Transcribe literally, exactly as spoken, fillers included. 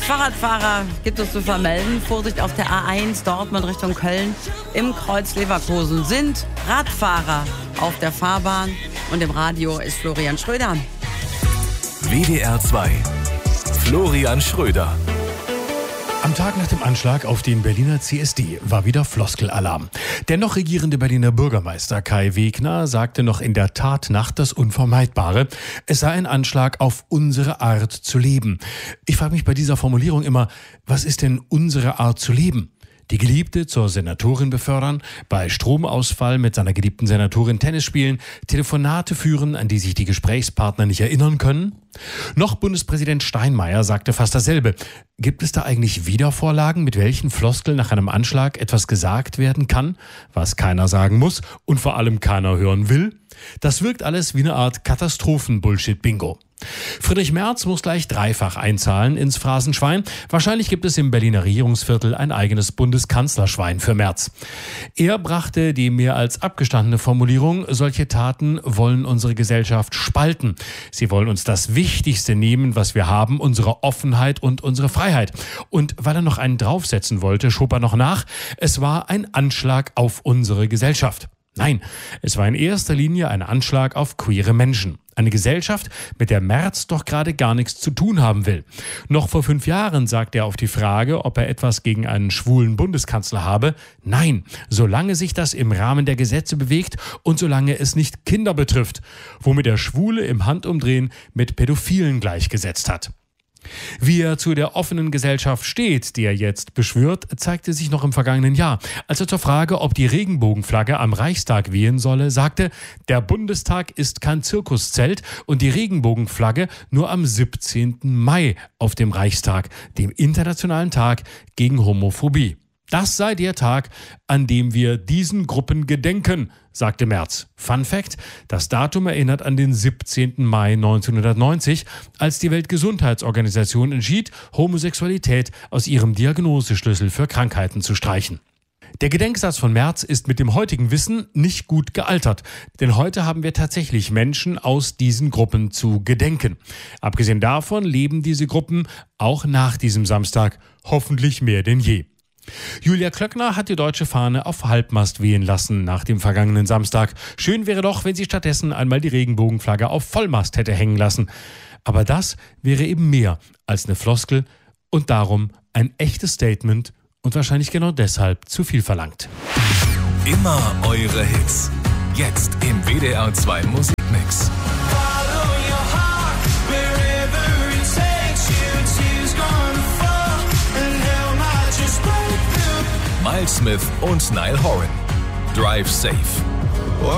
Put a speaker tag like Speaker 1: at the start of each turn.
Speaker 1: Fahrradfahrer gibt es zu vermelden. Vorsicht auf der A eins, Dortmund Richtung Köln. Im Kreuz Leverkusen sind Radfahrer auf der Fahrbahn. Und im Radio ist Florian Schröder.
Speaker 2: W D R zwei. Florian Schröder.
Speaker 3: Am Tag nach dem Anschlag auf den Berliner C S D war wieder Floskelalarm. Der noch regierende Berliner Bürgermeister Kai Wegner sagte noch in der Tatnacht das Unvermeidbare. Es sei ein Anschlag auf unsere Art zu leben. Ich frage mich bei dieser Formulierung immer, was ist denn unsere Art zu leben? Die Geliebte zur Senatorin befördern, bei Stromausfall mit seiner geliebten Senatorin Tennis spielen, Telefonate führen, an die sich die Gesprächspartner nicht erinnern können? Noch Bundespräsident Steinmeier sagte fast dasselbe. Gibt es da eigentlich Wiedervorlagen, mit welchen Floskeln nach einem Anschlag etwas gesagt werden kann, was keiner sagen muss und vor allem keiner hören will? Das wirkt alles wie eine Art Katastrophen-Bullshit-Bingo. Friedrich Merz muss gleich dreifach einzahlen ins Phrasenschwein. Wahrscheinlich gibt es im Berliner Regierungsviertel ein eigenes Bundeskanzlerschwein für Merz. Er brachte die mehr als abgestandene Formulierung, solche Taten wollen unsere Gesellschaft spalten. Sie wollen uns das Wichtigste nehmen, was wir haben, unsere Offenheit und unsere Freiheit. Und weil er noch einen draufsetzen wollte, schob er noch nach, es war ein Anschlag auf unsere Gesellschaft. Nein, es war in erster Linie ein Anschlag auf queere Menschen. Eine Gesellschaft, mit der Merz doch gerade gar nichts zu tun haben will. Noch vor fünf Jahren sagte er auf die Frage, ob er etwas gegen einen schwulen Bundeskanzler habe, nein, solange sich das im Rahmen der Gesetze bewegt und solange es nicht Kinder betrifft, womit er Schwule im Handumdrehen mit Pädophilen gleichgesetzt hat. Wie er zu der offenen Gesellschaft steht, die er jetzt beschwört, zeigte sich noch im vergangenen Jahr. Als er zur Frage, ob die Regenbogenflagge am Reichstag wehen solle, sagte, der Bundestag ist kein Zirkuszelt und die Regenbogenflagge nur am siebzehnten Mai auf dem Reichstag, dem Internationalen Tag gegen Homophobie. Das sei der Tag, an dem wir diesen Gruppen gedenken, sagte Merz. Fun Fact, das Datum erinnert an den siebzehnten Mai neunzehnhundertneunzig, als die Weltgesundheitsorganisation entschied, Homosexualität aus ihrem Diagnoseschlüssel für Krankheiten zu streichen. Der Gedenksatz von Merz ist mit dem heutigen Wissen nicht gut gealtert, denn heute haben wir tatsächlich Menschen aus diesen Gruppen zu gedenken. Abgesehen davon leben diese Gruppen auch nach diesem Samstag hoffentlich mehr denn je. Julia Klöckner hat die deutsche Fahne auf Halbmast wehen lassen nach dem vergangenen Samstag. Schön wäre doch, wenn sie stattdessen einmal die Regenbogenflagge auf Vollmast hätte hängen lassen. Aber das wäre eben mehr als eine Floskel und darum ein echtes Statement und wahrscheinlich genau deshalb zu viel verlangt.
Speaker 2: Immer eure Hits. Jetzt im W D R zwei Musikmix. Miles Smith und Niall Horan. Drive Safe.